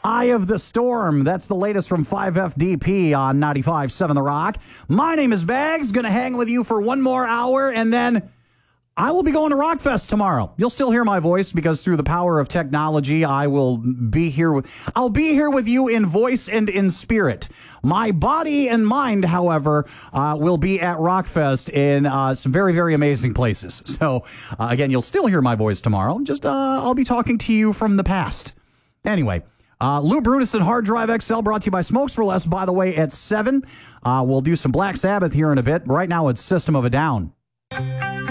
Eye of the Storm. That's the latest from 5FDP on 95.7 The Rock. My name is Bags. Going to hang with you for one more hour, and then I will be going to Rockfest tomorrow. You'll still hear my voice because through the power of technology, I'll be here with you in voice and in spirit. My body and mind, however, will be at Rockfest in some very, very amazing places. So, again, you'll still hear my voice tomorrow. Just I'll be talking to you from the past. Anyway, Lou Brutus and Hard Drive XL brought to you by Smokes for Less, by the way, at 7. We'll do some Black Sabbath here in a bit. Right now, it's System of a Down.